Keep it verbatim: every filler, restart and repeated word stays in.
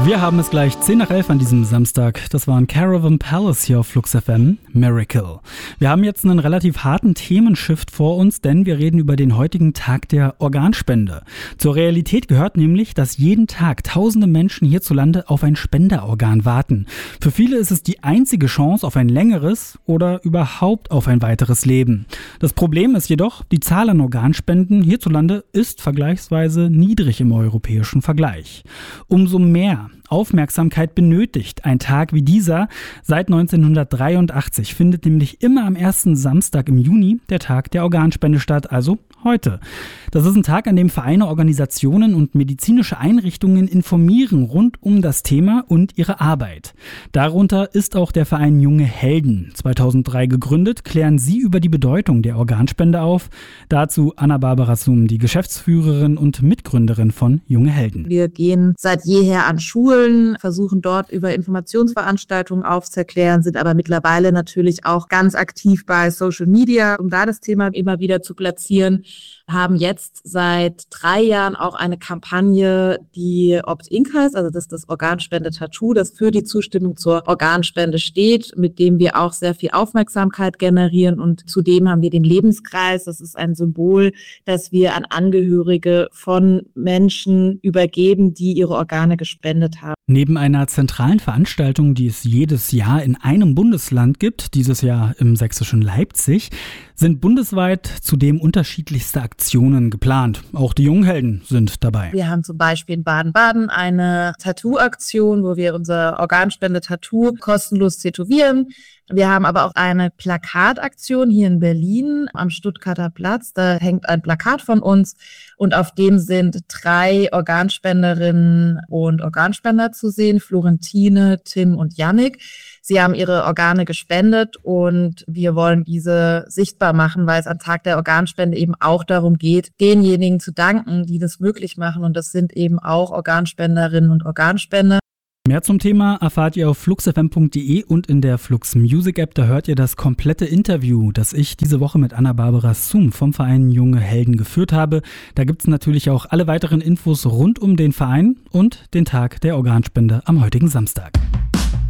Wir haben es gleich zehn nach elf an diesem Samstag. Das war ein Caravan Palace hier auf Flux F M. Miracle. Wir haben jetzt einen relativ harten Themenshift vor uns, denn wir reden über den heutigen Tag der Organspende. Zur Realität gehört nämlich, dass jeden Tag tausende Menschen hierzulande auf ein Spenderorgan warten. Für viele ist es die einzige Chance auf ein längeres oder überhaupt auf ein weiteres Leben. Das Problem ist jedoch, die Zahl an Organspenden hierzulande ist vergleichsweise niedrig im europäischen Vergleich. Umso mehr Aufmerksamkeit benötigt ein Tag wie dieser. Seit neunzehnhundertdreiundachtzig findet nämlich immer am ersten Samstag im Juni der Tag der Organspende statt, also heute. Das ist ein Tag, an dem Vereine, Organisationen und medizinische Einrichtungen informieren rund um das Thema und ihre Arbeit. Darunter ist auch der Verein Junge Helden. zweitausenddrei gegründet, klären sie über die Bedeutung der Organspende auf. Dazu Anna-Barbara Sum, die Geschäftsführerin und Mitgründerin von Junge Helden. Wir gehen seit jeher an Schulen, versuchen dort über Informationsveranstaltungen aufzuklären, sind aber mittlerweile natürlich auch ganz aktiv bei Social Media, um da das Thema immer wieder zu platzieren. Haben jetzt seit drei Jahren auch eine Kampagne, die Opt-in heißt, also das ist das Organspende-Tattoo, das für die Zustimmung zur Organspende steht, mit dem wir auch sehr viel Aufmerksamkeit generieren, und zudem haben wir den Lebenskreis, das ist ein Symbol, das wir an Angehörige von Menschen übergeben, die ihre Organe gespendet haben. Neben einer zentralen Veranstaltung, die es jedes Jahr in einem Bundesland gibt, dieses Jahr im sächsischen Leipzig, sind bundesweit zudem unterschiedlichste Aktionen geplant. Auch die Junghelden sind dabei. Wir haben zum Beispiel in Baden-Baden eine Tattoo-Aktion, wo wir unser Organspende-Tattoo kostenlos tätowieren. Wir haben aber auch eine Plakataktion hier in Berlin am Stuttgarter Platz. Da hängt ein Plakat von uns und auf dem sind drei Organspenderinnen und Organspender zu sehen, Florentine, Tim und Yannick. Sie haben ihre Organe gespendet und wir wollen diese sichtbar machen, weil es am Tag der Organspende eben auch darum geht, denjenigen zu danken, die das möglich machen, und das sind eben auch Organspenderinnen und Organspender. Mehr zum Thema erfahrt ihr auf flux f m punkt d e und in der Flux Music App. Da hört ihr das komplette Interview, das ich diese Woche mit Anna-Barbara Sum vom Verein Junge Helden geführt habe. Da gibt es natürlich auch alle weiteren Infos rund um den Verein und den Tag der Organspende am heutigen Samstag.